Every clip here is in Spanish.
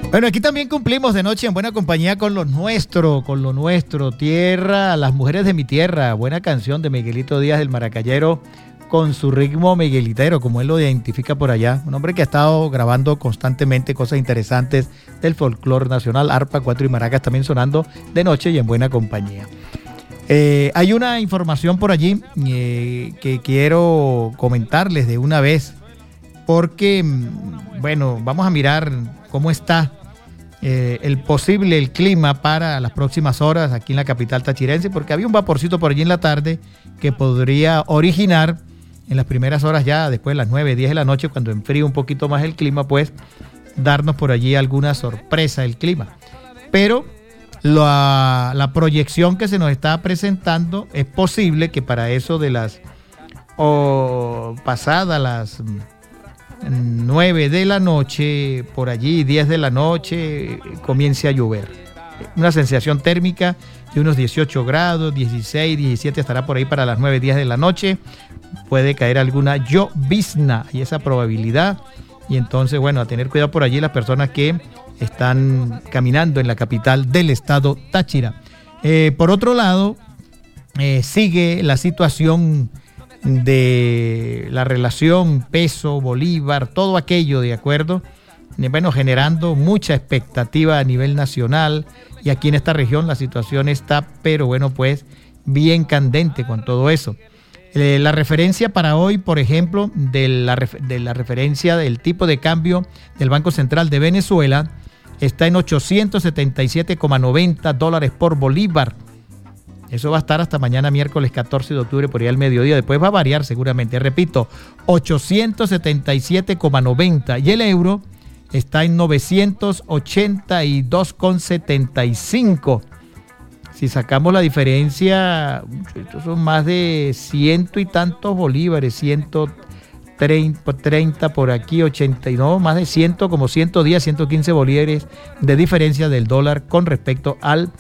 Bueno, aquí también cumplimos de noche en buena compañía con lo nuestro, tierra, las mujeres de mi tierra, buena canción de Miguelito Díaz del Maracayero, con su ritmo miguelitero, como él lo identifica por allá. Un hombre que ha estado grabando constantemente cosas interesantes del folclore nacional, arpa, cuatro y maracas también sonando de noche y en buena compañía. Hay una información por allí que quiero comentarles de una vez, porque, bueno, vamos a mirar cómo está el clima para las próximas horas aquí en la capital tachirense, porque había un vaporcito por allí en la tarde que podría originar en las primeras horas ya, después de las 9, 10 de la noche, cuando enfríe un poquito más el clima, pues darnos por allí alguna sorpresa del clima. Pero la proyección que se nos está presentando es posible que para eso de las pasadas las 9 de la noche, por allí 10 de la noche, comience a llover. Una sensación térmica de unos 18 grados, 16, 17 estará por ahí para las 9, 10 de la noche. Puede caer alguna llovizna y esa probabilidad. Y entonces, bueno, a tener cuidado por allí las personas que están caminando en la capital del estado Táchira. Por otro lado, sigue la situación de la relación peso-bolívar, todo aquello, de acuerdo, bueno, generando mucha expectativa a nivel nacional, y aquí en esta región la situación está, pero bueno, pues bien candente con todo eso. La referencia para hoy, por ejemplo, de la referencia del tipo de cambio del Banco Central de Venezuela está en 877,90 dólares por bolívar. Eso va a estar hasta mañana miércoles 14 de octubre por ahí al mediodía. Después va a variar seguramente. Repito, 877,90. Y el euro está en 982,75. Si sacamos la diferencia, estos son más de ciento y tantos bolívares, 130 por aquí, 80, no, más de 100, como 110, 115 bolívares de diferencia del dólar con respecto al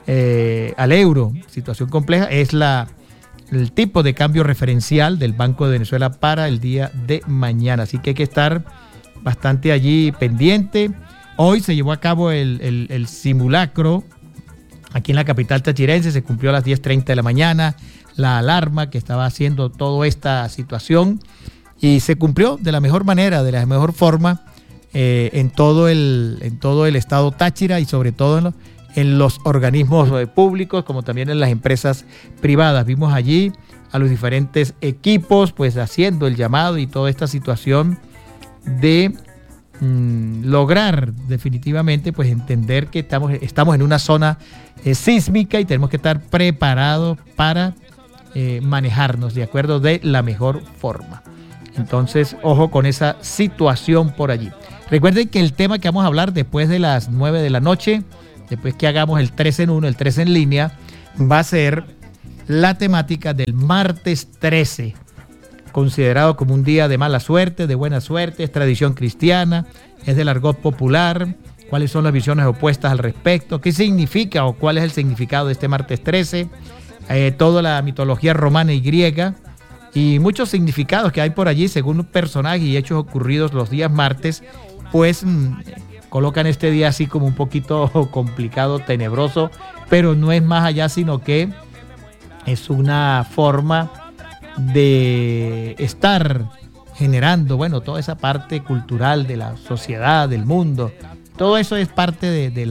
euro. Situación compleja. Es el tipo de cambio referencial del Banco de Venezuela para el día de mañana. Así que hay que estar bastante allí pendiente. Hoy se llevó a cabo el simulacro aquí en la capital tachirense. Se cumplió a las 10:30 de la mañana la alarma que estaba haciendo toda esta situación, y se cumplió de la mejor manera, de la mejor forma, en todo el estado Táchira, y sobre todo en los organismos públicos, como también en las empresas privadas. Vimos allí a los diferentes equipos pues haciendo el llamado, y toda esta situación de lograr definitivamente pues entender que estamos en una zona sísmica, y tenemos que estar preparados para manejarnos de acuerdo de la mejor forma. Entonces, ojo con esa situación por allí. Recuerden que el tema que vamos a hablar después de las 9 de la noche, después que hagamos el 3 en 1, el 3 en línea, va a ser la temática del martes 13, considerado como un día de mala suerte, de buena suerte, es tradición cristiana, es del argot popular. ¿Cuáles son las visiones opuestas al respecto? ¿Qué significa o cuál es el significado de este martes 13? Toda la mitología romana y griega y muchos significados que hay por allí según personajes y hechos ocurridos los días martes, pues colocan este día así como un poquito complicado, tenebroso, pero no es más allá sino que es una forma de estar generando, bueno, toda esa parte cultural de la sociedad, del mundo. Todo eso es parte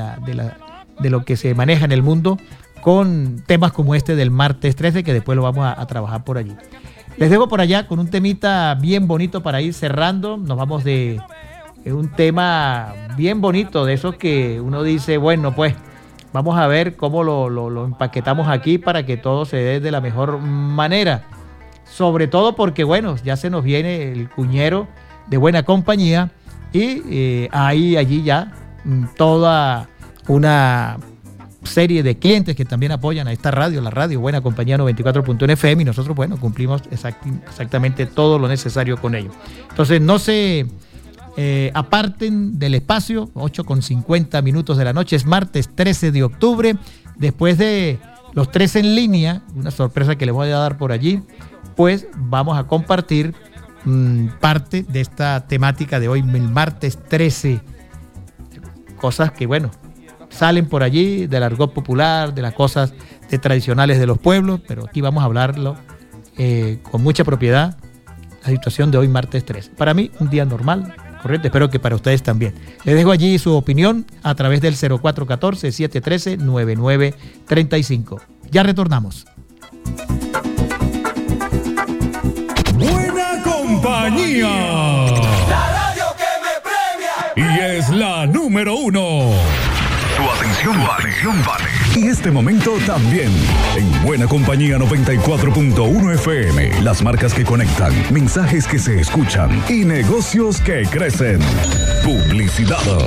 de lo que se maneja en el mundo, con temas como este del martes 13, que después lo vamos a trabajar por allí. Les dejo por allá con un temita bien bonito para ir cerrando. Nos vamos de un tema bien bonito, de esos que uno dice, bueno, pues vamos a ver cómo lo empaquetamos aquí para que todo se dé de la mejor manera. Sobre todo porque, bueno, ya se nos viene el cuñero de buena compañía, y hay allí ya toda una serie de clientes que también apoyan a esta radio, la radio Buena Compañía 94.1 FM, y nosotros, bueno, cumplimos exactamente todo lo necesario con ello. Entonces, no se aparten del espacio. 8:50 de la noche, es martes 13 de octubre, después de los 3 en línea, una sorpresa que les voy a dar por allí, pues vamos a compartir parte de esta temática de hoy, el martes 13, cosas que, bueno, salen por allí del argot popular, de las cosas tradicionales de los pueblos, pero aquí vamos a hablarlo con mucha propiedad, la situación de hoy, martes 3. Para mí, un día normal, correcto, espero que para ustedes también. Les dejo allí su opinión a través del 0414-713-9935. Ya retornamos. Buena compañía. La radio que me premia. Y es la número 1. Tu atención vale. Y este momento también. En Buena Compañía 94.1 FM. Las marcas que conectan, mensajes que se escuchan y negocios que crecen. Publicidad.